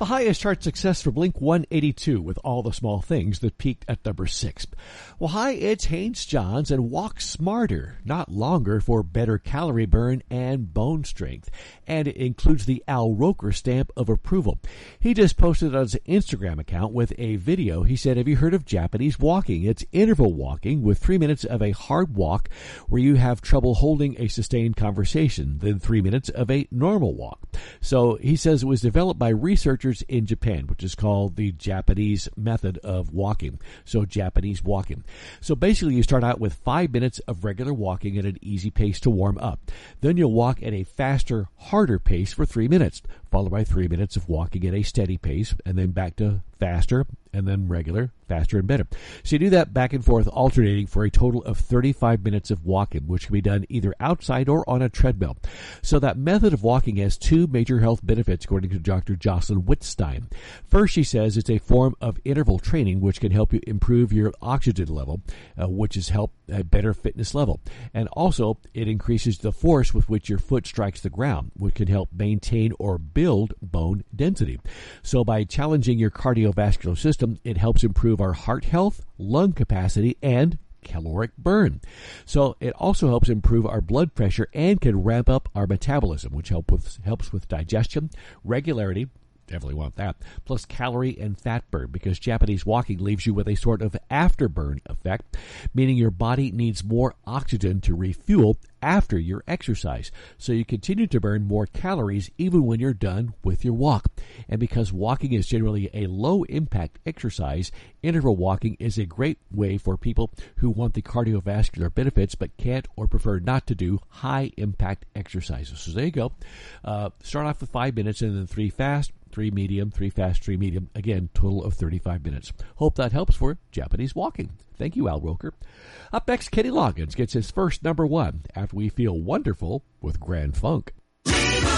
The highest chart success for Blink-182 with All the Small Things that peaked at number 6. Well, hi, it's Haynes Johns and Walk Smarter, not longer, for better calorie burn and bone strength. And it includes the Al Roker stamp of approval. He just posted on his Instagram account with a video. He said, have you heard of Japanese walking? It's interval walking with 3 minutes of a hard walk where you have trouble holding a sustained conversation, then 3 minutes of a normal walk. So he says it was developed by researchers in Japan, which is called the Japanese method of walking. So Japanese walking. So basically you start out with 5 minutes of regular walking at an easy pace to warm up. Then you'll walk at a faster, harder pace for 3 minutes, followed by 3 minutes of walking at a steady pace, and then back to faster, and then regular, faster and better. So you do that back and forth, alternating for a total of 35 minutes of walking, which can be done either outside or on a treadmill. So that method of walking has two major health benefits, according to Dr. Jocelyn Wittstein. First, she says it's a form of interval training, which can help you improve your oxygen level, which is help a better fitness level. And also, it increases the force with which your foot strikes the ground, which can help maintain or build bone density. So by challenging your cardiovascular system, it helps improve our heart health, lung capacity, and caloric burn. So it also helps improve our blood pressure and can ramp up our metabolism, which helps with digestion, regularity, definitely want that, plus calorie and fat burn, because Japanese walking leaves you with a sort of afterburn effect, meaning your body needs more oxygen to refuel after your exercise. So you continue to burn more calories even when you're done with your walk. And because walking is generally a low-impact exercise, interval walking is a great way for people who want the cardiovascular benefits but can't or prefer not to do high-impact exercises. So there you go. Start off with 5 minutes and then 3 fast, 3 medium, 3 fast, 3 medium. Again, total of 35 minutes. Hope that helps for Japanese walking. Thank you, Al Roker. Up next, Kenny Loggins gets his first number 1 after we feel wonderful with Grand Funk.